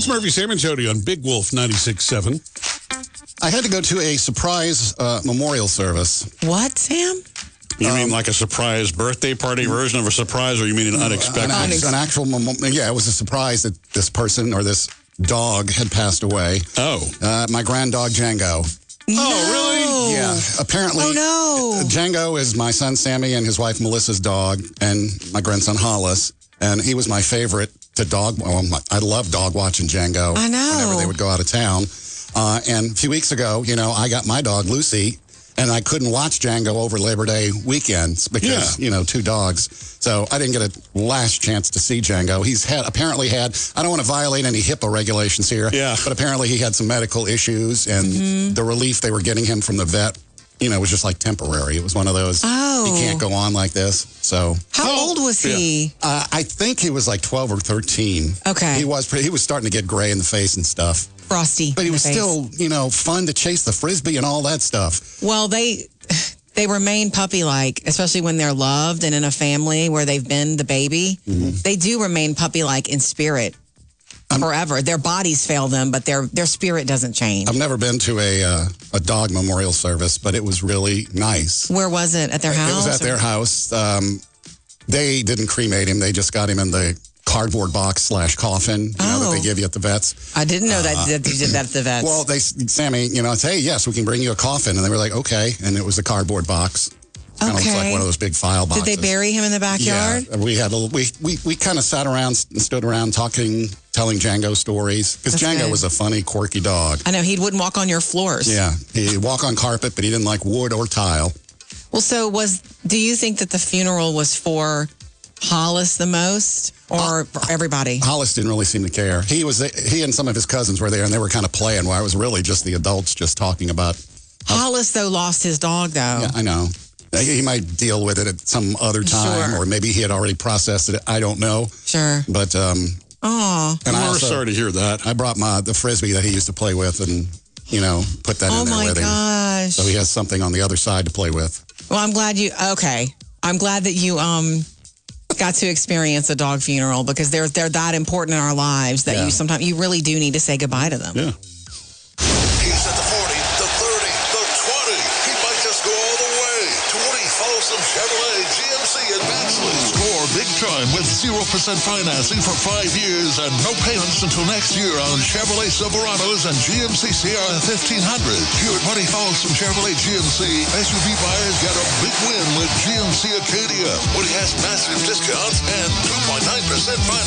It's Murphy, Sam, and Jody on Big Wolf 96.7. I had to go to a surprise memorial service. What, Sam? You mean like a surprise birthday party version of a surprise, or you mean an unexpected? An actual, yeah, it was a surprise that this person or this dog had passed away. Oh. My grand dog, Django. No. Oh, really? Yeah. Apparently, Oh, no. Django is my son, Sammy, and his wife, Melissa's dog, and my grandson, Hollis. And he was my favorite to dog. Well, I love dog watching Django. I know. Whenever they would go out of town. And a few weeks ago, I got my dog, Lucy, and I couldn't watch Django over Labor Day weekends because, two dogs. So I didn't get a last chance to see Django. He's apparently had, I don't want to violate any HIPAA regulations here, but apparently he had some medical issues, and the relief they were getting him from the vet, was just like temporary. It was one of those, he can't go on like this. So How old was he? I think he was like 12 or 13. Okay. He was starting to get gray in the face and stuff. Frosty. But he was still, fun to chase the Frisbee and all that stuff. Well, they remain puppy-like, especially when they're loved and in a family where they've been the baby. Mm-hmm. They do remain puppy-like in spirit forever. Their bodies fail them, but their spirit doesn't change. I've never been to a dog memorial service, but it was really nice. Where was it? At their house? It was at their house. They didn't cremate him. They just got him in the cardboard box / coffin, that they give you at the vets. I didn't know that you did that at the vets. Well, Sammy, I say, hey, yes, we can bring you a coffin. And they were like, okay. And it was a cardboard box. Kind of looks like one of those big file boxes. Did they bury him in the backyard? Yeah, we kind of sat around, stood around talking, telling Django stories. Because Django was a funny, quirky dog. I know, he wouldn't walk on your floors. Yeah, he'd walk on carpet, but he didn't like wood or tile. Well, so do you think that the funeral was for Hollis the most, or for everybody? Hollis didn't really seem to care. He and some of his cousins were there, and they were kind of playing, while it was really just the adults just talking about. Hollis, though, lost his dog, though. Yeah, I know. He might deal with it at some other time, or maybe he had already processed it. I don't know. Sure. But, and we're sorry to hear that. I brought the Frisbee that he used to play with and, put that in there with him. Oh, my gosh. So he has something on the other side to play with. Well, I'm glad I'm glad that you, got to experience a dog funeral, because they're that important in our lives that you really do need to say goodbye to them. Yeah. He's at the 40, the 30, the 20. He might just go all the way to Woody Folsom Chevrolet GMC in Batchelor. Score big time with 0% financing for 5 years and no payments until next year on Chevrolet Silverados and GMC Sierra 1500. Here at Woody Folsom Chevrolet GMC, SUV buyers get a big win with GMC Acadia. Woody has massive discounts and 2.9% financing.